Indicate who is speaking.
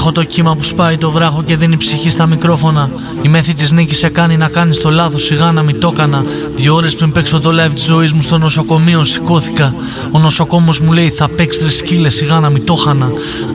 Speaker 1: Έχω το κύμα που σπάει το βράχο και δίνει ψυχή στα μικρόφωνα. Η μέθη της νίκης σε κάνει να κάνεις το λάθος, σιγά να μην το έκανα. 2 ώρες πριν παίξω το live της ζωής μου στο νοσοκομείο σηκώθηκα. Ο νοσοκόμος μου λέει θα παίξεις ρε σκύλε, σιγά να μην το χανα.